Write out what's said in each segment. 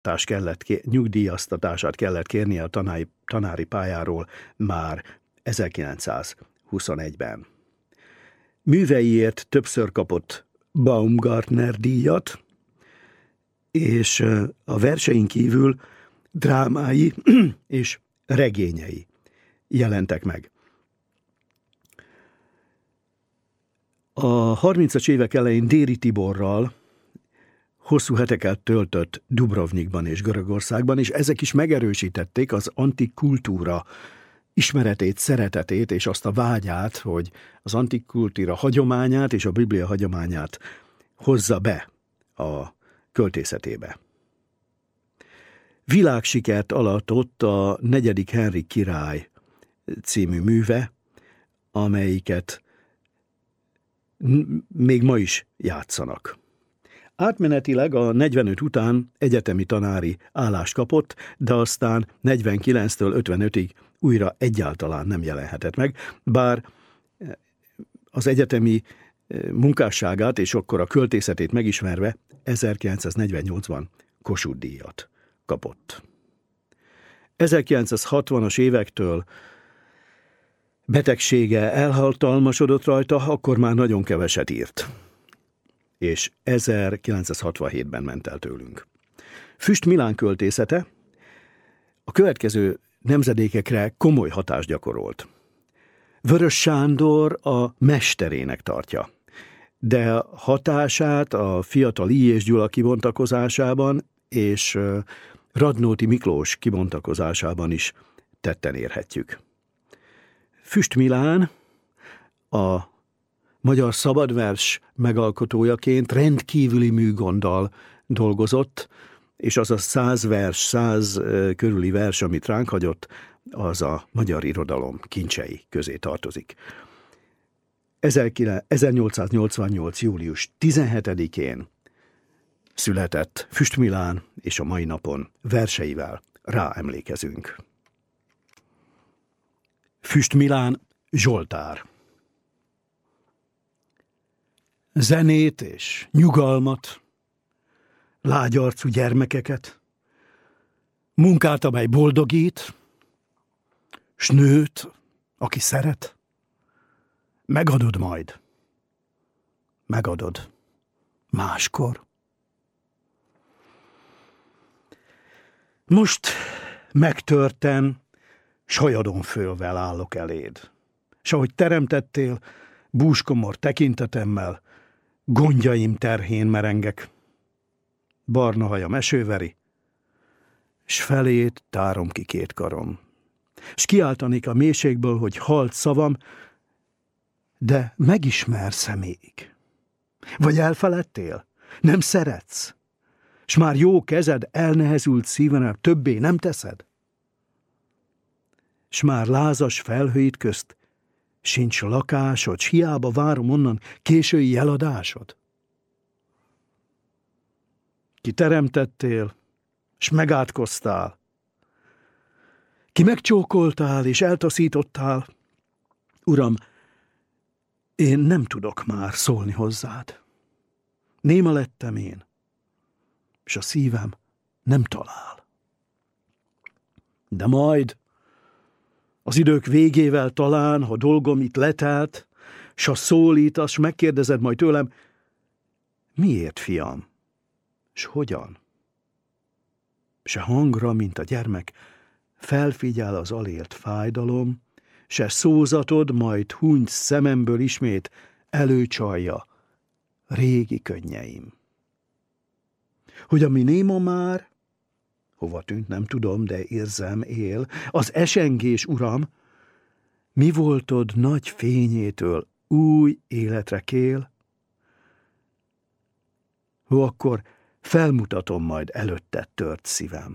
nyugdíjaztatását kellett kérnie a tanári pályáról már 1921-ben. Műveiért többször kapott Baumgartner díjat, és a versein kívül drámái és regényei jelentek meg. A 30-as évek elején Déri Tiborral hosszú heteket töltött Dubrovnikban és Görögországban, és ezek is megerősítették az antik kultúra ismeretét, szeretetét és azt a vágyát, hogy az antik kultúra hagyományát és a Biblia hagyományát hozza be a költészetébe. Világsikert alatott a 4. Henrik király című műve, amelyiket még ma is játszanak. Átmenetileg a 45 után egyetemi tanári állást kapott, de aztán 49-től 55-ig újra egyáltalán nem jelenhetett meg, bár az egyetemi munkásságát és akkor a költészetét megismerve 1948-ban Kossuth-díjat kapott. 1960-as évektől betegsége elhatalmasodott rajta, akkor már nagyon keveset írt, és 1967-ben ment el tőlünk. Füst Milán költészete a következő nemzedékekre komoly hatást gyakorolt. Vörös Sándor a mesterének tartja, de hatását a fiatal I. és Gyula kibontakozásában és Radnóti Miklós kibontakozásában is tetten érhetjük. Füst Milán a magyar szabadvers megalkotójaként rendkívüli műgonddal dolgozott, és az a 100 vers, 100 körüli vers, amit ránk hagyott, az a magyar irodalom kincsei közé tartozik. 1888. július 17-én született Füst Milán, és a mai napon verseivel ráemlékezünk. Füst Milán Zsoltár. Zenét és nyugalmat, lágyarcú gyermekeket, munkát, amely boldogít, s nőt, aki szeret, megadod majd. Megadod máskor. Most megtörten, s hajadon fölvel állok eléd. S ahogy teremtettél, búskomor tekintetemmel, gondjaim terhén merengek. Barna hajam esőveri, s felét tárom ki két karom. S kiáltanék a mélységből, hogy halt szavam, de megismersz-e még? Vagy elfeledtél? Nem szeretsz? S már jó kezed elnehezült szívenem többé nem teszed? S már lázas felhőid közt sincs lakásod, s hiába várom onnan késői jeladásod? Ki teremtettél, s megátkoztál, ki megcsókoltál és eltaszítottál, Uram, én nem tudok már szólni hozzád. Néma lettem én, és a szívem nem talál. De majd az idők végével talán, ha dolgom itt letelt, s ha szólítasz, s megkérdezed majd tőlem, miért, fiam, s hogyan? Se hangra, mint a gyermek, felfigyel az alélt fájdalom, se szózatod, majd hunyt szememből ismét előcsalja régi könnyeim. Hogy ami néma már, hova tűnt nem tudom, de érzem él, az esengés, Uram, mi voltod nagy fényétől új életre kél? Hó, akkor felmutatom majd előtted tört szívem.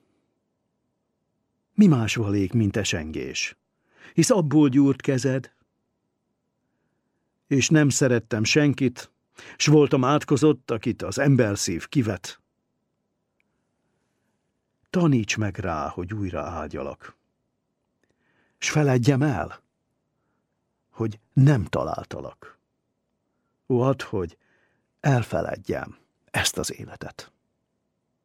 Mi más valék, mint esengés? Hisz abból gyúrt kezed, és nem szerettem senkit, s voltam átkozott, akit az emberszív kivet. Taníts meg rá, hogy újra áldjalak, s feledjem el, hogy nem találtalak. Ó, add, hogy elfeledjem ezt az életet.